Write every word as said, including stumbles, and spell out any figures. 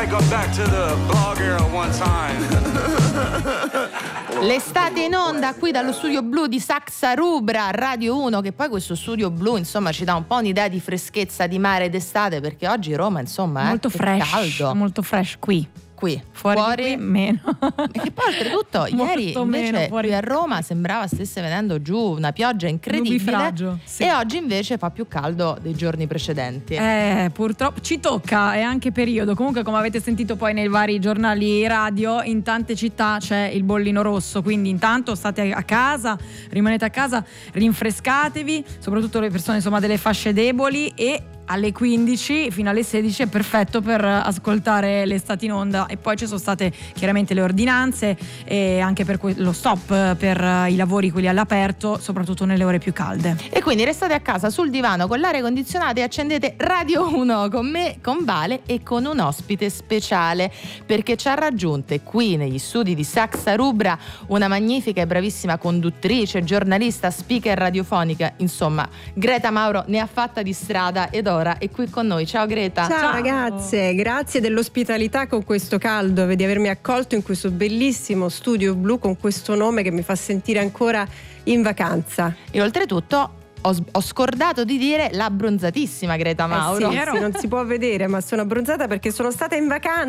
take her back to the blog era one time. L'estate in onda qui dallo studio blu di Saxa Rubra, Radio uno, che poi questo studio blu insomma ci dà un po' un'idea di freschezza di mare d'estate, perché oggi Roma insomma è molto fresh, caldo. molto fresh qui. Qui, fuori, fuori qui meno. E che poi oltretutto ieri invece meno, qui a Roma sembrava stesse venendo giù una pioggia incredibile, Nubifragio, sì. E oggi invece fa più caldo dei giorni precedenti. Eh, purtroppo ci tocca, è anche periodo. Comunque, come avete sentito poi nei vari giornali radio, in tante città c'è il bollino rosso, quindi intanto state a casa, rimanete a casa, rinfrescatevi, soprattutto le persone insomma delle fasce deboli, e alle quindici fino alle sedici è perfetto per ascoltare l'estate in onda. E poi ci sono state chiaramente le ordinanze e anche per que- lo stop per i lavori, quelli all'aperto, soprattutto nelle ore più calde. E quindi restate a casa sul divano con l'aria condizionata e accendete Radio uno con me, con Vale e con un ospite speciale, perché ci ha raggiunte qui negli studi di Saxa Rubra una magnifica e bravissima conduttrice, giornalista, speaker radiofonica, insomma Greta Mauro ne ha fatta di strada ed ora è qui con noi. Ciao Greta. Ciao, Ciao ragazze, grazie dell'ospitalità con questo caldo, di avermi accolto in questo bellissimo studio blu con questo nome che mi fa sentire ancora in vacanza. E oltretutto ho, ho scordato di dire l'abbronzatissima Greta Mauro. Eh sì, sì, non si può vedere, ma sono abbronzata perché sono stata in vacanza